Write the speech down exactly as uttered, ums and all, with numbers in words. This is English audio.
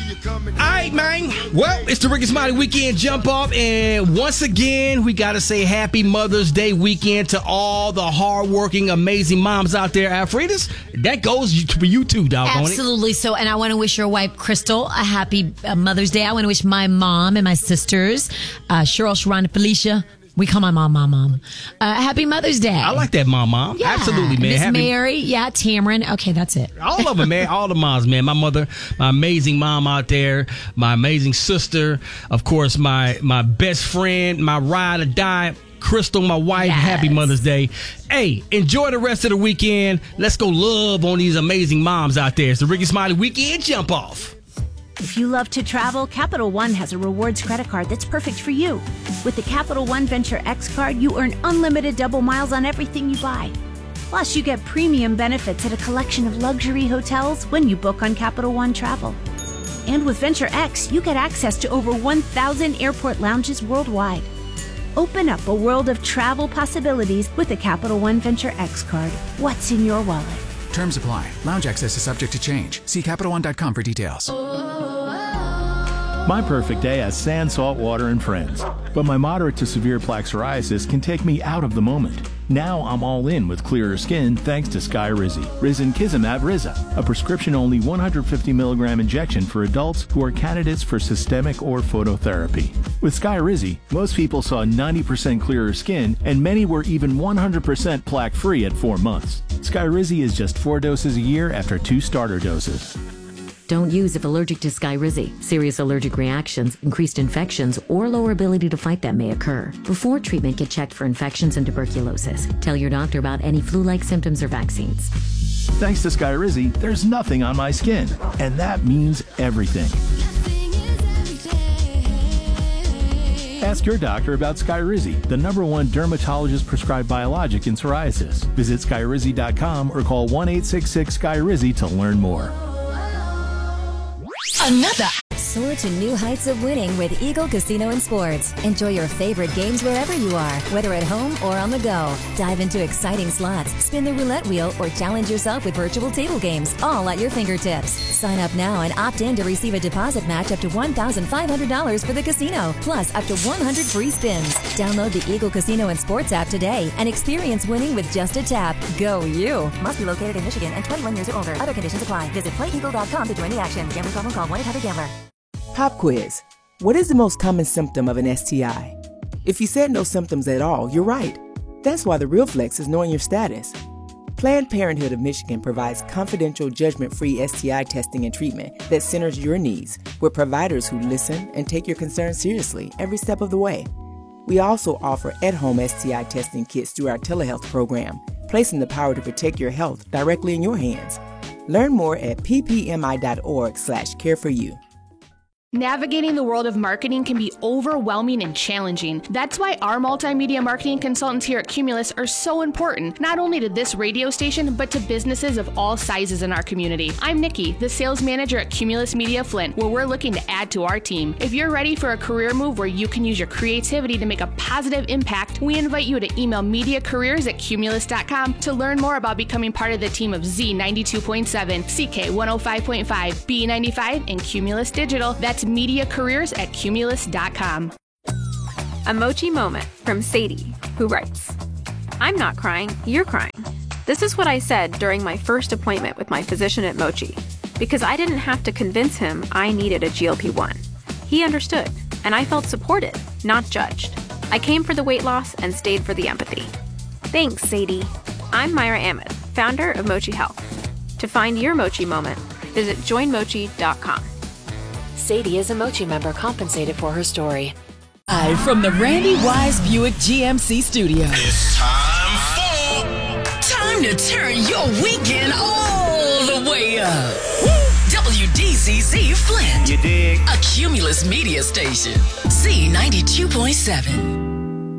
right, man. Well, it's the Ricky Smiley Weekend Jump Off, and once again, we got to say Happy Mother's Day weekend to all the hardworking, amazing moms out there. Alfredas, that goes for you too, doggone it. Absolutely. So, and I want to wish your wife, Crystal, a happy uh, Mother's Day. I want to wish my mom and my sisters, uh, Cheryl, Sharon, and Felicia. We call my mom, mom, mom. Uh, happy Mother's Day. I like that, mom, mom. Yeah. Absolutely, man. Miss Happy... Mary, yeah, Tamron. Okay, that's it. All of them, man. All the moms, man. My mother, my amazing mom out there, my amazing sister, of course, my my best friend, my ride or die, Crystal, my wife. Yes. Happy Mother's Day. Hey, enjoy the rest of the weekend. Let's go love on these amazing moms out there. It's the Ricky Smiley Weekend Jump Off. If you love to travel, Capital One has a rewards credit card that's perfect for you. With the Capital One Venture X card, you earn unlimited double miles on everything you buy. Plus, you get premium benefits at a collection of luxury hotels when you book on Capital One Travel. And with Venture X, you get access to over one thousand airport lounges worldwide. Open up a world of travel possibilities with the Capital One Venture X card. What's in your wallet? Terms apply. Lounge access is subject to change. See Capital One dot com for details. My perfect day has sand, salt water, and friends. But my moderate to severe plaque psoriasis can take me out of the moment. Now I'm all in with clearer skin thanks to Skyrizi. Risankizumab Riza, a prescription-only one hundred fifty milligram injection for adults who are candidates for systemic or phototherapy. With Skyrizi, most people saw ninety percent clearer skin, and many were even one hundred percent plaque-free at four months. Skyrizi is just four doses a year after two starter doses. Don't use if allergic to Skyrizi. Serious allergic reactions, increased infections, or lower ability to fight them may occur. Before treatment, get checked for infections and tuberculosis. Tell your doctor about any flu-like symptoms or vaccines. Thanks to Skyrizi, there's nothing on my skin, and that means everything. Ask your doctor about Skyrizi, the number one dermatologist-prescribed biologic in psoriasis. Visit Skyrizi dot com or call one eight six six Skyrizi to learn more. Another. Soar to new heights of winning with Eagle Casino and Sports. Enjoy your favorite games wherever you are, whether at home or on the go. Dive into exciting slots, spin the roulette wheel, or challenge yourself with virtual table games, all at your fingertips. Sign up now and opt in to receive a deposit match up to one thousand five hundred dollars for the casino, plus up to one hundred free spins. Download the Eagle Casino and Sports app today and experience winning with just a tap. Go you! Must be located in Michigan and twenty-one years or older. Other conditions apply. Visit play eagle dot com to join the action. Gambling problem, call one eight hundred gambler. Pop quiz. What is the most common symptom of an S T I? If you said no symptoms at all, you're right. That's why the Real Flex is knowing your status. Planned Parenthood of Michigan provides confidential, judgment-free S T I testing and treatment that centers your needs, with providers who listen and take your concerns seriously every step of the way. We also offer at-home S T I testing kits through our telehealth program, placing the power to protect your health directly in your hands. Learn more at p p m i dot org slash care for you. Navigating the world of marketing can be overwhelming and challenging. That's why our multimedia marketing consultants here at Cumulus are so important, not only to this radio station, but to businesses of all sizes in our community. I'm Nikki, the sales manager at Cumulus Media Flint, where we're looking to add to our team. If you're ready for a career move where you can use your creativity to make a positive impact, we invite you to email mediacareers at cumulus dot com to learn more about becoming part of the team of Z ninety-two point seven, C K one oh five point five, B ninety-five, and Cumulus Digital. That's media careers at cumulus dot com. A Mochi moment from Sadie, who writes, I'm not crying, you're crying. This is what I said during my first appointment with my physician at Mochi, because I didn't have to convince him I needed a G L P one. He understood, and I felt supported, not judged. I came for the weight loss and stayed for the empathy. Thanks, Sadie. I'm Myra Ahmed, founder of Mochi Health. To find your Mochi moment, visit join mochi dot com. Sadie is a Mochi member compensated for her story. Live from the Randy Wise Buick G M C studio. It's time for... Time to turn your weekend all the way up. W D Z Z Flint. You dig? A Cumulus media station. Z ninety-two point seven.